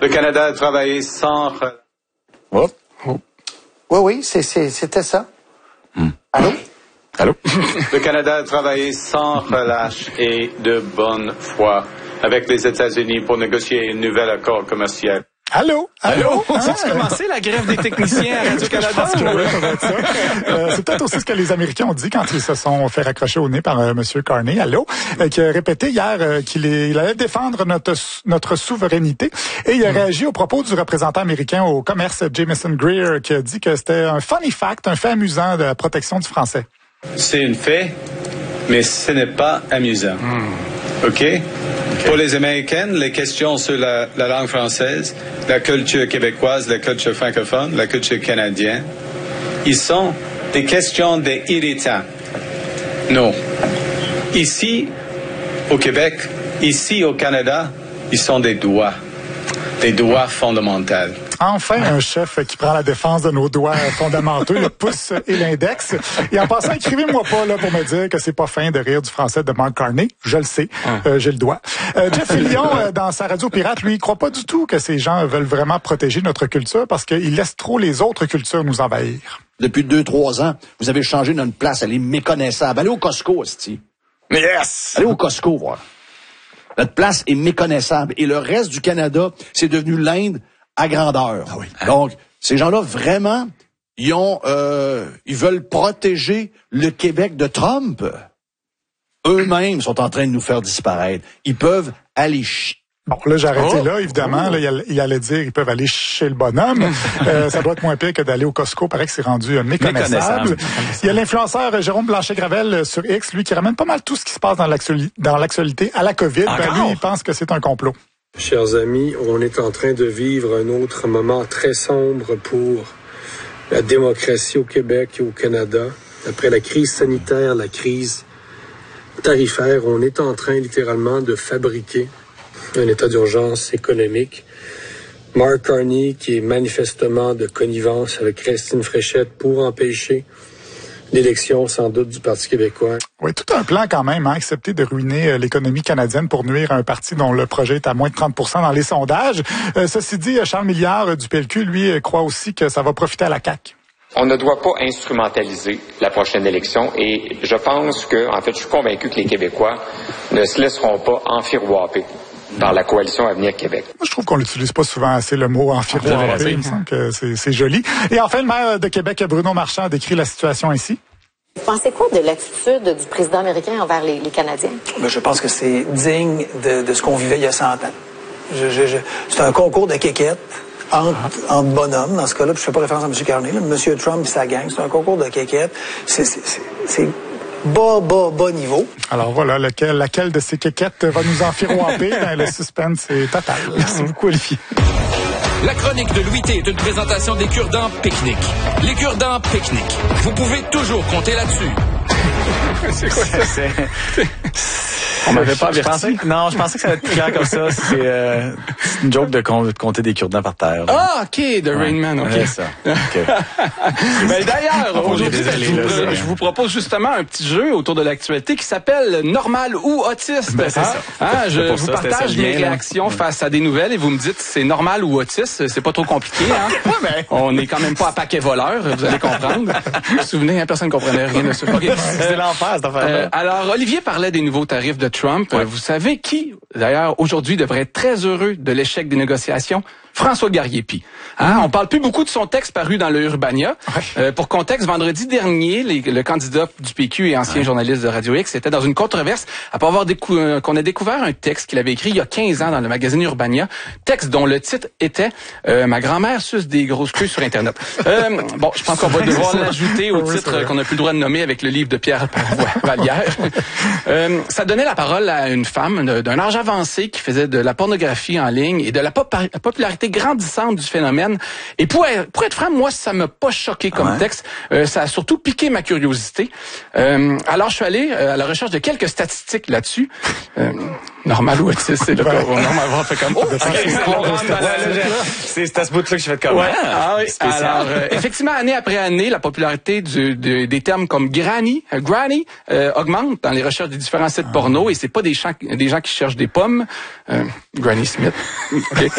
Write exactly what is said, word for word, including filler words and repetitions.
Le Canada a travaillé sans... Oh. Oh. Oui, oui, c'est, c'est, c'était ça. Hmm. Allô? Allô? Le Canada a travaillé sans relâche et de bonne foi avec les États-Unis pour négocier un nouvel accord commercial. Allô? Allô? Allô? Ça a commencé la grève des techniciens à Radio-Canada? euh, c'est peut-être aussi ce que les Américains ont dit quand ils se sont fait raccrocher au nez par euh, M. Carney, allô, euh, qui a répété hier euh, qu'il est, il allait défendre notre, notre souveraineté. Et il a mm. réagi au propos du représentant américain au commerce, Jameson Greer, qui a dit que c'était un funny fact, un fait amusant de la protection du français. C'est un fait, mais ce n'est pas amusant. Mm. OK? Okay. Pour les Américaines, les questions sur la, la langue française, la culture québécoise, la culture francophone, la culture canadienne, ils sont des questions d'irritants. Non. Ici, au Québec, ici au Canada, ils sont des droits. Des droits fondamentaux. Enfin, un chef qui prend la défense de nos droits fondamentaux, le pouce et l'index. Et en passant, écrivez-moi pas là pour me dire que c'est pas fin de rire du français de Mark Carney. Je le sais, euh, j'ai le droit. Euh, Jeff Fillion, euh, dans sa radio pirate, lui, il croit pas du tout que ces gens veulent vraiment protéger notre culture parce qu'ils laissent trop les autres cultures nous envahir. Depuis deux, trois ans, vous avez changé notre place. Elle est méconnaissable. Allez au Costco, esti. Yes! Allez au Costco, voir. Notre place est méconnaissable. Et le reste du Canada, c'est devenu l'Inde à grandeur. Ah oui. Donc, ces gens-là, vraiment, ils ont, euh, ils veulent protéger le Québec de Trump. Eux-mêmes sont en train de nous faire disparaître. Ils peuvent aller chier. Bon, là, j'ai arrêté oh. là, évidemment. Oh. Là, il allait, il allait dire ils peuvent aller chez le bonhomme. euh, ça doit être moins pire que d'aller au Costco. Paraît que c'est rendu euh, méconnaissable. méconnaissable. Il y a l'influenceur euh, Jérôme Blanchet-Gravel euh, sur X, lui, qui ramène pas mal tout ce qui se passe dans l'actualité, dans l'actualité à la COVID. Ben, lui, il pense que c'est un complot. Chers amis, on est en train de vivre un autre moment très sombre pour la démocratie au Québec et au Canada. Après la crise sanitaire, la crise tarifaire, on est en train littéralement de fabriquer un état d'urgence économique. Mark Carney, qui est manifestement de connivence avec Christine Fréchette pour empêcher l'élection, sans doute, du Parti québécois. Oui, tout un plan quand même, hein, accepter de ruiner euh, l'économie canadienne pour nuire à un parti dont le projet est à moins de trente pour cent dans les sondages. Euh, ceci dit, Charles Milliard euh, du P L Q, lui, euh, croit aussi que ça va profiter à la C A Q. On ne doit pas instrumentaliser la prochaine élection et je pense que, en fait, je suis convaincu que les Québécois ne se laisseront pas enfiroiper dans la coalition Avenir Québec. Moi, je trouve qu'on l'utilise pas souvent assez, le mot enfiroiper. Il me semble que c'est, c'est joli. Et enfin, le maire de Québec, Bruno Marchand, a décrit la situation ainsi. Vous pensez quoi de l'attitude du président américain envers les, les Canadiens? Ben, je pense que c'est digne de, de ce qu'on vivait il y a cent ans. Je, je, je, c'est un concours de kékettes entre, entre bonhommes, dans ce cas-là. Puis je fais pas référence à M. Carney, là, M. Trump et sa gang. C'est un concours de kékettes. C'est... c'est, c'est, c'est bas, bas, bas niveau. Alors voilà, lequel, laquelle de ces kékettes va nous enfiroiper? Ben, le suspense est total. Merci beaucoup, Olivier. La chronique de Louis T est une présentation des cure-dents Pique-Nique. Les cure-dents Pique-Nique. Vous pouvez toujours compter là-dessus. C'est quoi ça? C'est... On m'avait pas averti. Non, je pensais que ça allait être plus clair comme ça. C'est, euh, c'est une joke de, com- de compter des cure-dents par terre. Là. Ah, OK, The ouais. Rain Man, OK. Ouais, ça. Okay. Mais d'ailleurs, aujourd'hui, désolé, je, vous, là, je vous propose justement un petit jeu autour de l'actualité qui s'appelle Normal ou Autiste. Ben, c'est hein? ça. Hein, je vous ça, partage mes lien, réactions là. face à des nouvelles et vous me dites si c'est normal ou autiste. C'est pas trop compliqué. Hein? Ouais, ben. On n'est quand même pas à paquet voleur, vous allez comprendre. Vous vous souvenez, hein, personne ne comprenait rien de ça. Okay. C'est l'enfer, cette affaire-là. Euh, alors, Olivier parlait des nouveaux tarifs de Trump. Ouais. Vous savez qui, d'ailleurs, aujourd'hui, devrait être très heureux de l'échec des négociations? François Garriépi. Hein? Mm. On parle plus beaucoup de son texte paru dans le Urbania. Ouais. Euh, pour contexte, vendredi dernier, les, le candidat du P Q et ancien ouais. journaliste de Radio X était dans une controverse après avoir décou- euh, qu'on a découvert un texte qu'il avait écrit il y a quinze ans dans le magazine Urbania, texte dont le titre était euh, « Ma grand-mère suce des grosses queues sur Internet ». Euh, bon, je pense qu'on va devoir l'ajouter au titre oui, qu'on n'a plus le droit de nommer avec le livre de Pierre Vallière. euh, ça donnait la parole à une femme d'un âge avancé qui faisait de la pornographie en ligne et de la pop- popularité grandissante du phénomène. Et pour être, pour être franc, moi, ça m'a pas choqué comme ouais. texte. Euh, ça a surtout piqué ma curiosité. Euh, alors, je suis allé euh, à la recherche de quelques statistiques là-dessus. Euh, normal ou autiste, c'est là qu'on normalement fait comme... Oh, c'est, c'est à ce bout-là que je fais de comment. Ouais. Ah, oui. Alors, euh, effectivement, année après année, la popularité du, de, des termes comme granny, euh, granny euh, augmente dans les recherches des différents sites ah. porno et c'est pas des gens, des gens qui cherchent des pommes. Euh, Granny Smith. Okay.